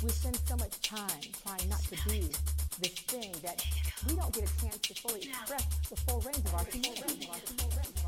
We spend so much time trying not to be this thing that we don't get a chance to fully express the full range of our humanity.